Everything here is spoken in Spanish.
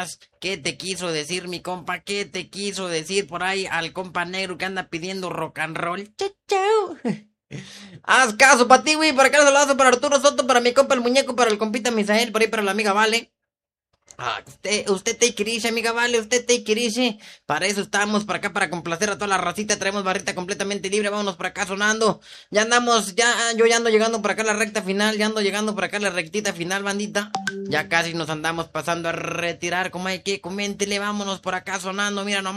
compas. ¿Qué te quiso decir mi compa? ¿Qué te quiso decir por ahí al compa negro que anda pidiendo rock and roll? Chau, chau. Haz caso para ti, güey. Para acá el saludazo para Arturo Soto, para mi compa el muñeco, para el compita Misael, por ahí para la amiga Vale. Usted take it easy, amiga, vale, usted take it easy. Para eso estamos, para acá, para complacer a toda la racita. Traemos barrita completamente libre, vámonos por acá sonando. Ya andamos, yo ya ando llegando por acá a la recta final, ya ando llegando por acá a la rectita final, bandita. Ya casi nos andamos pasando a retirar, como hay que, coméntele, vámonos por acá sonando, mira nomás.